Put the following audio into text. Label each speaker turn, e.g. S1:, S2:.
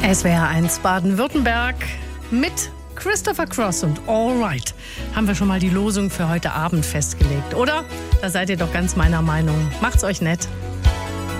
S1: SWR 1 Baden-Württemberg mit Christopher Cross und All Right. Haben wir schon mal die Losung für heute Abend festgelegt, oder? Da seid ihr doch ganz meiner Meinung. Macht's euch nett.